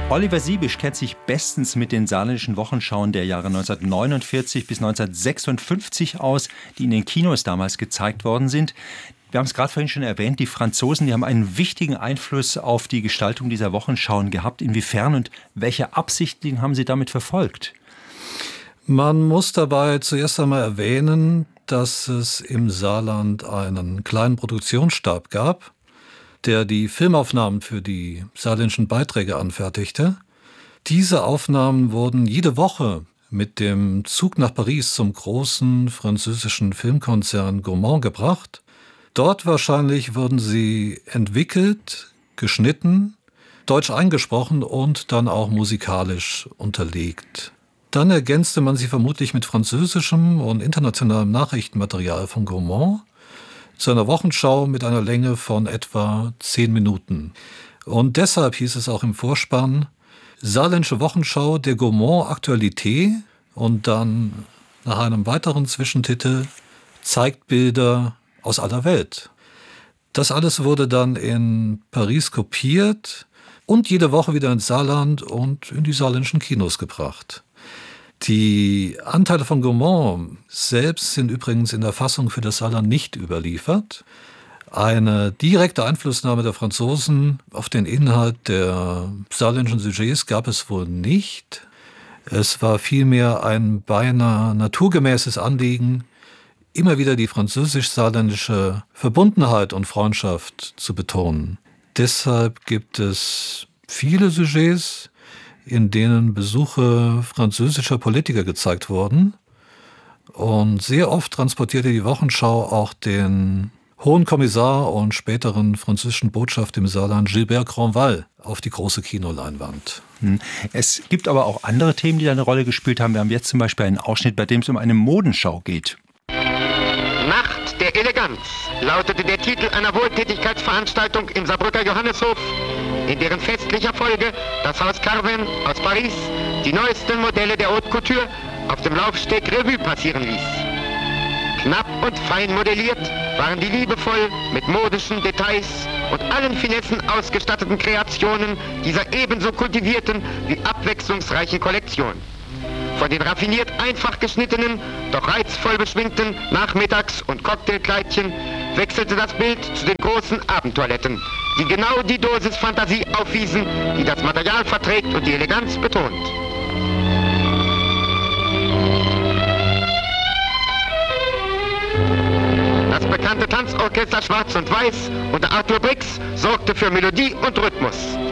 Oliver Siebisch kennt sich bestens mit den saarländischen Wochenschauen der Jahre 1949 bis 1956 aus, die in den Kinos damals gezeigt worden sind. Wir haben es gerade vorhin schon erwähnt, die Franzosen, die haben einen wichtigen Einfluss auf die Gestaltung dieser Wochenschauen gehabt. Inwiefern und welche Absichten haben Sie damit verfolgt? Man muss dabei zuerst einmal erwähnen, dass es im Saarland einen kleinen Produktionsstab gab, der die Filmaufnahmen für die saarländischen Beiträge anfertigte. Diese Aufnahmen wurden jede Woche mit dem Zug nach Paris zum großen französischen Filmkonzern Gaumont gebracht. Dort wahrscheinlich wurden sie entwickelt, geschnitten, deutsch eingesprochen und dann auch musikalisch unterlegt. Dann ergänzte man sie vermutlich mit französischem und internationalem Nachrichtenmaterial von Gaumont zu einer Wochenschau mit einer Länge von etwa 10 Minuten. Und deshalb hieß es auch im Vorspann Saarländische Wochenschau der Gaumont Aktualité und dann nach einem weiteren Zwischentitel zeigt Bilder aus aller Welt. Das alles wurde dann in Paris kopiert und jede Woche wieder ins Saarland und in die saarländischen Kinos gebracht. Die Anteile von Gaumont selbst sind übrigens in der Fassung für das Saarland nicht überliefert. Eine direkte Einflussnahme der Franzosen auf den Inhalt der saarländischen Sujets gab es wohl nicht. Es war vielmehr ein beinahe naturgemäßes Anliegen, immer wieder die französisch-saarländische Verbundenheit und Freundschaft zu betonen. Deshalb gibt es viele Sujets, in denen Besuche französischer Politiker gezeigt wurden. Und sehr oft transportierte die Wochenschau auch den Hohen Kommissar und späteren französischen Botschafter im Saarland Gilbert Grandval auf die große Kinoleinwand. Es gibt aber auch andere Themen, die da eine Rolle gespielt haben. Wir haben jetzt zum Beispiel einen Ausschnitt, bei dem es um eine Modenschau geht. Nacht der Eleganz lautete der Titel einer Wohltätigkeitsveranstaltung im Saarbrücker Johanneshof, in deren festlicher Folge das Haus Carven aus Paris die neuesten Modelle der Haute Couture auf dem Laufsteg Revue passieren ließ. Knapp und fein modelliert waren die liebevoll mit modischen Details und allen Finessen ausgestatteten Kreationen dieser ebenso kultivierten wie abwechslungsreichen Kollektion. Von den raffiniert einfach geschnittenen, doch reizvoll beschwingten Nachmittags- und Cocktailkleidchen wechselte das Bild zu den großen Abendtoiletten, die genau die Dosis Fantasie aufwiesen, die das Material verträgt und die Eleganz betont. Das bekannte Tanzorchester Schwarz und Weiß unter Arthur Brix sorgte für Melodie und Rhythmus.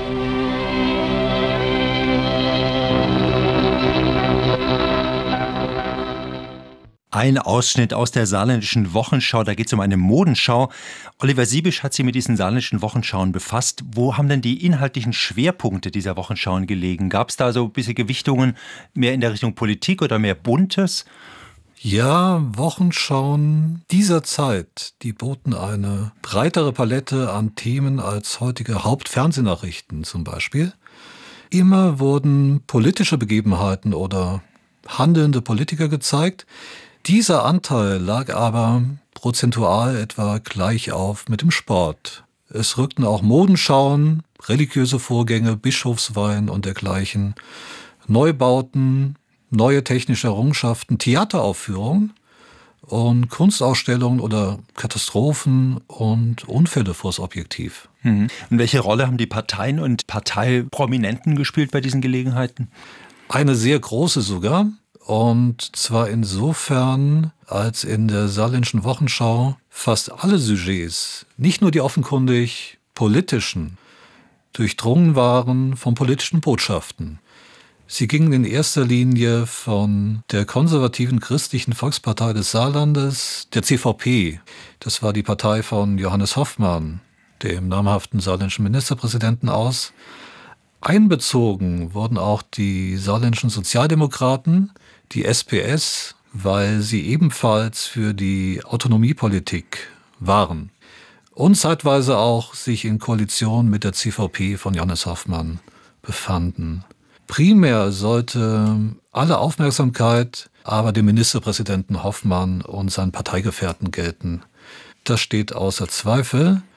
Ein Ausschnitt aus der saarländischen Wochenschau, da geht es um eine Modenschau. Oliver Siebisch hat sich mit diesen saarländischen Wochenschauen befasst. Wo haben denn die inhaltlichen Schwerpunkte dieser Wochenschauen gelegen? Gab es da so ein bisschen Gewichtungen mehr in der Richtung Politik oder mehr Buntes? Ja, Wochenschauen dieser Zeit, die boten eine breitere Palette an Themen als heutige Hauptfernsehnachrichten zum Beispiel. Immer wurden politische Begebenheiten oder handelnde Politiker gezeigt. Dieser Anteil lag aber prozentual etwa gleich auf mit dem Sport. Es rückten auch Modenschauen, religiöse Vorgänge, Bischofsweihen und dergleichen, Neubauten, neue technische Errungenschaften, Theateraufführungen und Kunstausstellungen oder Katastrophen und Unfälle vors Objektiv. Und welche Rolle haben die Parteien und Parteiprominenten gespielt bei diesen Gelegenheiten? Eine sehr große sogar. Und zwar insofern, als in der saarländischen Wochenschau fast alle Sujets, nicht nur die offenkundig politischen, durchdrungen waren von politischen Botschaften. Sie gingen in erster Linie von der konservativen Christlichen Volkspartei des Saarlandes, der CVP. Das war die Partei von Johannes Hoffmann, dem namhaften saarländischen Ministerpräsidenten, aus. Einbezogen wurden auch die saarländischen Sozialdemokraten, die SPS, weil sie ebenfalls für die Autonomiepolitik waren und zeitweise auch sich in Koalition mit der CVP von Johannes Hoffmann befanden. Primär sollte alle Aufmerksamkeit aber dem Ministerpräsidenten Hoffmann und seinen Parteigefährten gelten. Das steht außer Zweifel.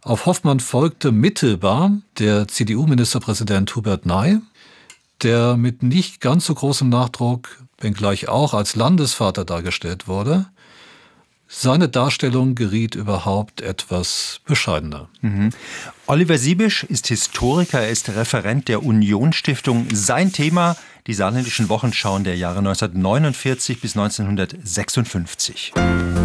Auf Hoffmann folgte mittelbar der CDU-Ministerpräsident Hubert Ney, der mit nicht ganz so großem Nachdruck, wenngleich auch als Landesvater dargestellt wurde. Seine Darstellung geriet überhaupt etwas bescheidener. Oliver Siebisch ist Historiker, er ist Referent der Union-Stiftung. Sein Thema, die saarländischen Wochenschauen der Jahre 1949 bis 1956.